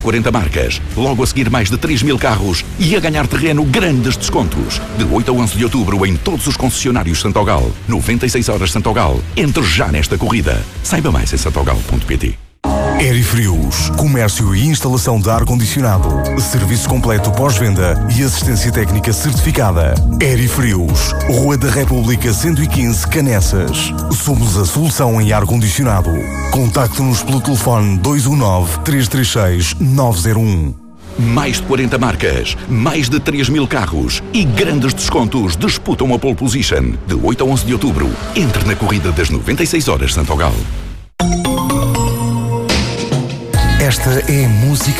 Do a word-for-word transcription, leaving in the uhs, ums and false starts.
quarenta marcas, logo a seguir mais de três mil carros e a ganhar terreno grandes descontos. De oito a onze de outubro em todos os concessionários Santogal. noventa e seis horas Santogal. Entre já nesta corrida. Saiba mais em santogal ponto pt. Aerifrios, comércio e instalação de ar-condicionado, serviço completo pós-venda e assistência técnica certificada. Aerifrios, Rua da República cento e quinze, Canessas. Somos a solução em ar-condicionado. Contacte-nos pelo telefone dois um nove, três três seis, nove zero um. Mais de quarenta marcas, mais de três mil carros e grandes descontos disputam a pole position. De oito a onze de outubro, entre na corrida das noventa e seis horas Santogal. Esta é a música